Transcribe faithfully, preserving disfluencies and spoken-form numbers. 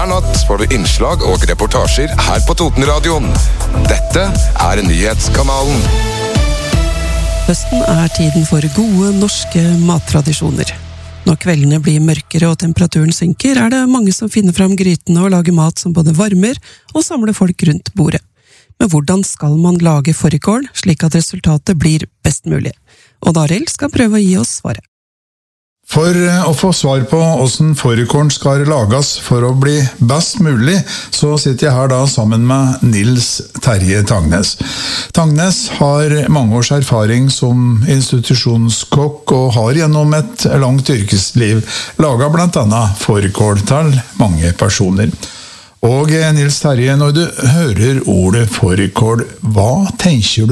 Hver natt får du innslag og reportasjer her på Totenradioen. Dette er Nyhetskanalen. Høsten er tiden for gode norske mattradisjoner. Når kveldene blir mørkere og temperaturen synker, er det mange som finner fram grytene og lager mat som både varmer og samler folk rundt bordet. Men hvordan skal man lage fårikål slik at resultatet blir best mulig? Og Daril skal prøve å gi oss svaret. For å få svar på hvordan fårikålen skal lages for å bli best mulig, så sitter jeg her da sammen med Nils Terje Tangnes. Tangnes har mange års erfaring som institusjonskokk og har gjennom et langt yrkesliv laget blant annet fårikål til mange personer. Og Nils Terje, når du hører ordet fårikål, hva tenker